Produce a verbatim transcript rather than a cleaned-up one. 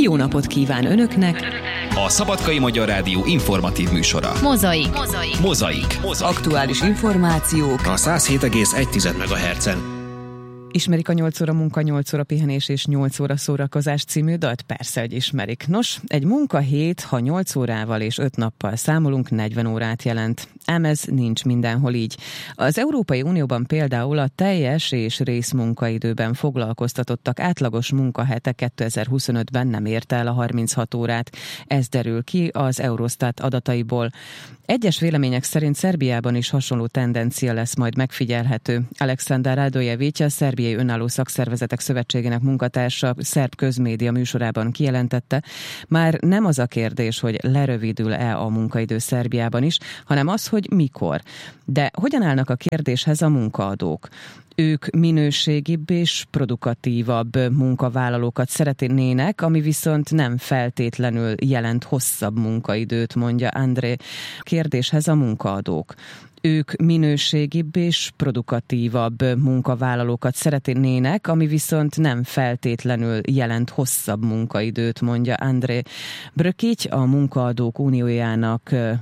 Jó napot kíván Önöknek! A Szabadkai Magyar Rádió informatív műsora. Mozaik. Mozaik. Mozaik. Mozaik. Aktuális információk A száz hét egész egy megahertzen. Ismerik a nyolc óra munka, nyolc óra pihenés és nyolc óra szórakozás című dalt? Persze, hogy ismerik. Nos, egy munkahét, ha nyolc órával és öt nappal számolunk, negyven órát jelent. Ám ez nincs mindenhol így. Az Európai Unióban például a teljes és részmunkaidőben foglalkoztatottak átlagos munkahete kétezer-huszonötben nem érte el a harminchat órát. Ez derül ki az Eurostat adataiból. Egyes vélemények szerint Szerbiában is hasonló tendencia lesz majd megfigyelhető. Alexander Radojevic, a Szerbiai Önálló Szakszervezetek Szövetségének munkatársa szerb közmédia műsorában kijelentette, már nem az a kérdés, hogy lerövidül-e a munkaidő Szerbiában is, hanem az, hogy mikor. De hogyan állnak a kérdéshez a munkaadók? Ők minőségibb és produkatívabb munkavállalókat szeretnének, ami viszont nem feltétlenül jelent hosszabb munkaidőt, mondja André. Kérdéshez a munkaadók. Ők minőségibb és produkatívabb munkavállalókat szeretnének, ami viszont nem feltétlenül jelent hosszabb munkaidőt, mondja André Brkic, a Munkaadók Uniójának